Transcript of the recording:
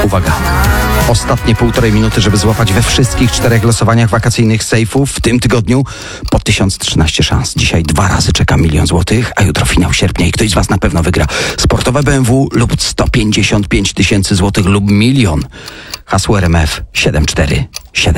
Uwaga. Ostatnie 1,5 minuty, żeby złapać we wszystkich 4 losowaniach wakacyjnych sejfów w tym tygodniu po 1013 szans. Dzisiaj 2 razy czeka 1 000 000 złotych, a jutro finał sierpnia i ktoś z was na pewno wygra sportowe BMW lub 155 000 złotych lub 1 000 000. Hasło RMF 747.